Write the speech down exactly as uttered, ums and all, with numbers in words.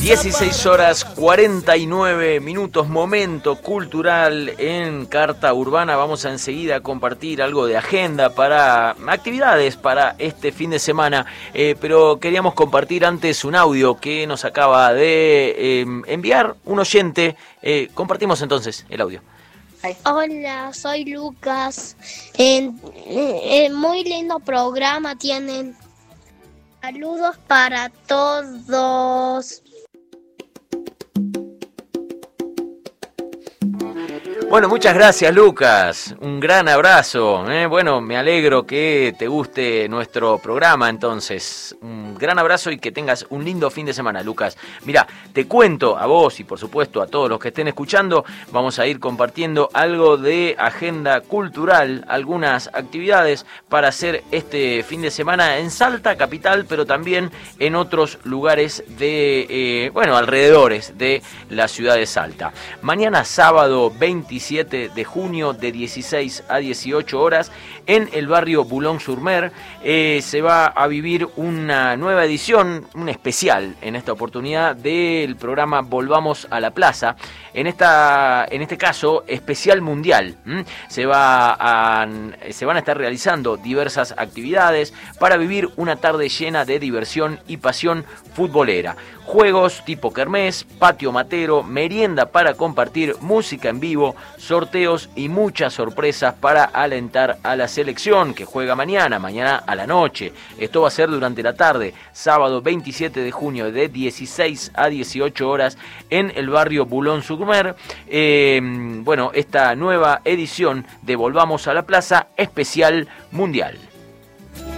dieciséis horas cuarenta y nueve minutos, momento cultural en Carta Urbana. Vamos a enseguida compartir algo de agenda para actividades para este fin de semana, eh, pero queríamos compartir antes un audio que nos acaba de eh, enviar un oyente. Eh, compartimos entonces el audio. Hola, soy Lucas. Eh, eh, muy lindo programa tienen. Saludos para todos. Bueno, muchas gracias, Lucas. Un gran abrazo. ¿eh? Bueno, me alegro que te guste nuestro programa, entonces. Un gran abrazo y que tengas un lindo fin de semana, Lucas. Mira, te cuento a vos y por supuesto a todos los que estén escuchando, vamos a ir compartiendo algo de agenda cultural, algunas actividades para hacer este fin de semana en Salta, capital, pero también en otros lugares de, eh, bueno, alrededores de la ciudad de Salta. Mañana sábado veintisiete de junio de dieciséis a dieciocho horas en el barrio Boulogne-sur-Mer eh, se va a vivir una nueva edición, un especial en esta oportunidad del programa Volvamos a la Plaza. En esta, en este caso, especial mundial. ¿Mm? Se va a, se van a estar realizando diversas actividades para vivir una tarde llena de diversión y pasión futbolera. Juegos tipo kermés, patio matero, merienda para compartir, música en vivo, sorteos y muchas sorpresas para alentar a la selección que juega mañana, mañana a la noche. Esto va a ser durante la tarde, sábado veintisiete de junio de dieciséis a dieciocho horas en el barrio Boulogne-sur-Mer. Eh, bueno, esta nueva edición de Volvamos a la Plaza especial mundial.